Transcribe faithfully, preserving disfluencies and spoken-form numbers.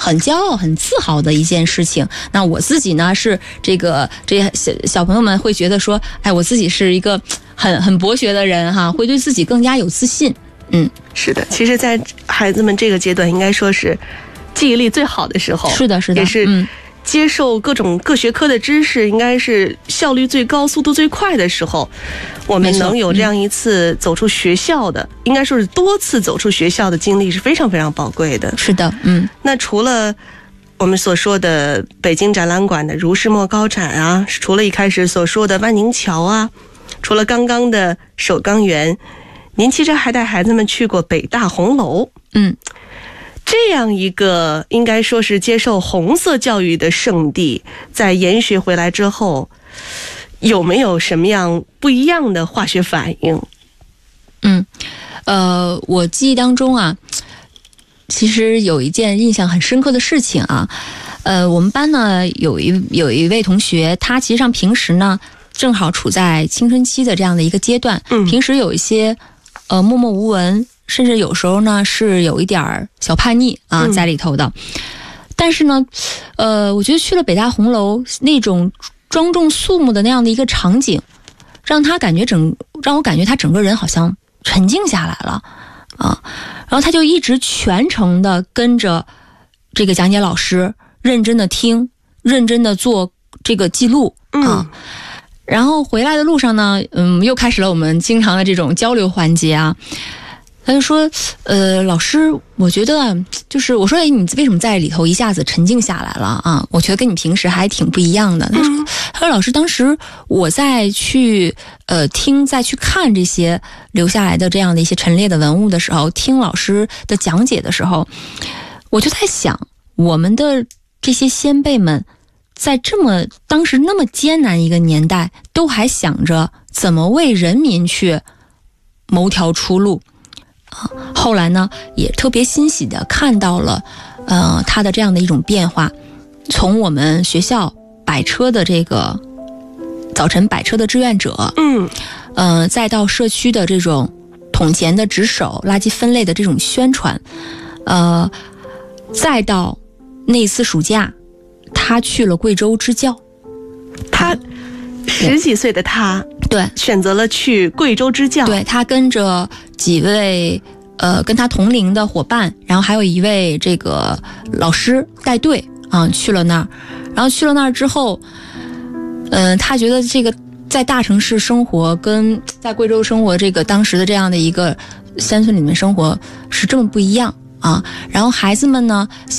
很骄傲、很自豪的一件事情。那我自己呢，是这个这些小小朋友们会觉得说，哎，我自己是一个很很博学的人哈，会对自己更加有自信。嗯， 是的，其实，在孩子们这个阶段，应该说是记忆力最好的时候。 是的，是的， 也是。嗯，接受各种各学科的知识应该是效率最高、速度最快的时候，我们能有这样一次走出学校的、嗯、应该说是多次走出学校的经历是非常非常宝贵的。 是的，嗯。 那除了我们所说的北京展览馆的如是墨高展啊，除了一开始所说的万宁桥啊，除了刚刚的首钢园，您其实还带孩子们去过北大红楼。 嗯。 这样一个应该说是接受红色教育的圣地，在研学回来之后，有没有什么样不一样的化学反应？ 嗯，呃，我记忆当中啊，其实有一件印象很深刻的事情啊，呃，我们班呢有一有一位同学，他其实上平时呢正好处在青春期的这样的一个阶段，嗯，平时有一些呃默默无闻。甚至有时候呢是有一点小叛逆啊在里头的、嗯、但是呢呃，我觉得去了北大红楼那种庄重肃穆的那样的一个场景，让他感觉整让我感觉他整个人好像沉静下来了啊，然后他就一直全程的跟着这个讲解老师认真的听，认真的做这个记录啊、嗯，然后回来的路上呢，嗯，又开始了我们经常的这种交流环节啊。他就说，呃，老师，我觉得就是我说，哎，你为什么在里头一下子沉静下来了啊？我觉得跟你平时还挺不一样的。他说，他说老师，当时我在去呃听、再去看这些留下来的这样的一些陈列的文物的时候，听老师的讲解的时候，我就在想，我们的这些先辈们在这么当时那么艰难一个年代，都还想着怎么为人民去谋条出路。后来呢，也特别欣喜的看到了，呃，他的这样的一种变化，从我们学校摆车的这个早晨摆车的志愿者， 嗯， 呃，再到社区的这种统前的值守、垃圾分类的这种宣传，呃，再到那一次暑假，他去了贵州支教， 他十几岁的他。 对， 选择了去贵州支教。 对，他跟着几位呃跟他同龄的伙伴，然后还有一位这个老师带队啊去了那儿，然后去了那儿之后，嗯、呃，他觉得这个在大城市生活跟在贵州生活这个当时的这样的一个山村里面生活是这么不一样啊，然后孩子们呢。